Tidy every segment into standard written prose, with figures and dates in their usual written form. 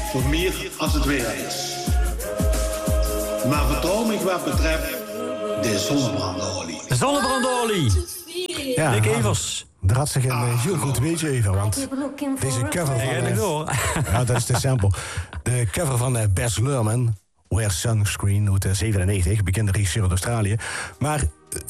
voor meer als het weer is. Maar vertrouw me wat betreft de zonnebrandolie. Zonnebrandolie! Ja, Dick Evers. daar had zich een heel goed weetje even, want deze cover van... ja, dat is de sample. De cover van Baz Luhrmann, Wear Sunscreen, uit 97, bekende regisseur uit Australië. Maar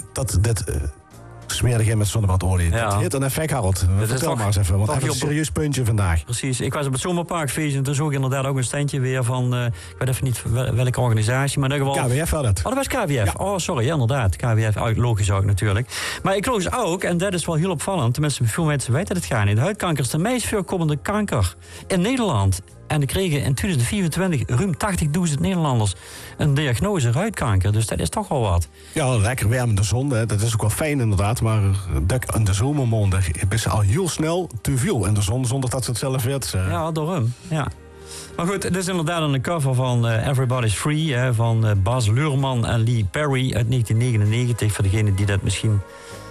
dat smerig in met zonnebrandolie. Ja. Dat heeft een effect, Harold. Vertel maar eens even, want even een serieus puntje vandaag. Precies, ik was op het Zomerparkfeest en toen zag ik inderdaad ook een standje weer van... ik weet even niet welke organisatie, maar in ieder geval... KWF had het. Oh, dat was KWF. Ja. Oh, sorry, ja, inderdaad. KWF, logisch ook natuurlijk. Maar ik logisch ook, en dat is wel heel opvallend... tenminste, veel mensen weten het gaan niet. De huidkanker is de meest voorkomende kanker in Nederland... En er kregen in 2024 ruim 80.000 Nederlanders een diagnose huidkanker. Dus dat is toch wel wat. Ja, lekker warm in de zon. Hè. Dat is ook wel fijn inderdaad. Maar in de zomermaanden is al heel snel te veel in de zon... zonder dat ze het zelf weet. Ja, daarom. Ja. Maar goed, het is inderdaad een cover van Everybody's Free... van Baz Luhrmann en Lee Perry uit 1999. Voor degenen die dat misschien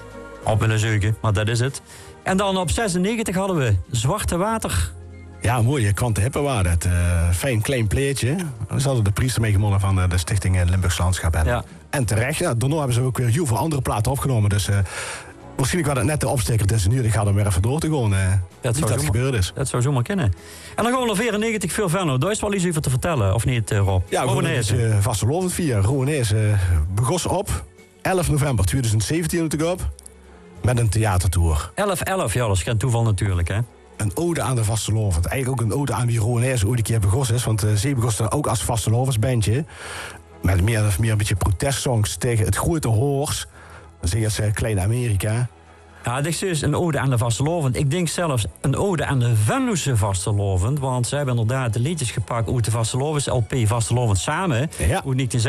op willen zoeken. Maar dat is het. En dan op 96 hadden we Zwarte Water... Ja, mooi. Kwante Hippenwaarde. Het fijn klein pleetje. Ze hadden de priester meegemonnen van de stichting Limburgs Landschap. Ja. En terecht, ja, daarna hebben ze ook weer heel veel andere platen opgenomen. Dus waarschijnlijk was het net de opsteker tussen nu. Ik ga er weer even door te gaan. Dat gebeurd is. Dat zou zomaar kunnen. En dan gaan we naar 94 veel verder. Daar is wel iets over te vertellen, of niet, Rob? Ja, Rowanese. Vastelovend via Rowanese begon op 11 november 2017 natuurlijk op. Met een theatertour. 11-11, ja, dat is geen toeval natuurlijk, hè. Een ode aan de vastelovend. Eigenlijk ook een ode aan wie Rowanese ooit een keer begonnen is. Want ze begonnen ook als vastelovendsbandje. Met meer of meer een beetje protestsongs tegen het grote hoors. Dan zeggen ze Klein Amerika. Ja, dit is dus een ode aan de vastelovend. Ik denk zelfs een ode aan de Venlose vastelovend. Want ze hebben inderdaad de liedjes gepakt uit de vastelovens LP Vastelovend Samen. Ja. Uit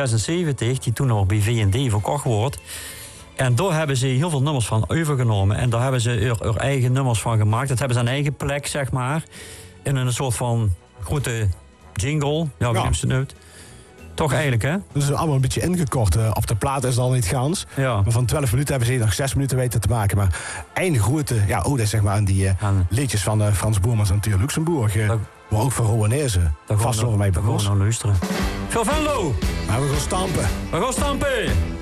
1976, die toen nog bij V&D verkocht wordt. En daar hebben ze heel veel nummers van overgenomen. En daar hebben ze er eigen nummers van gemaakt. Dat hebben ze aan eigen plek, zeg maar. In een soort van grote jingle. Ja, wie noemt ze het nu? Toch eigenlijk, hè? Dat is allemaal een beetje ingekort. Op de plaat is het al niet gans. Ja. Maar van 12 minuten hebben ze nog 6 minuten weten te maken. Maar einde grote ode, zeg maar, aan die liedjes van Frans Boermans en Tuur Luxemburg. Maar ook van Rowanese. Vast over mij begonnen. We gaan nou luisteren. Veel Venlo! Maar we gaan stampen. We gaan stampen!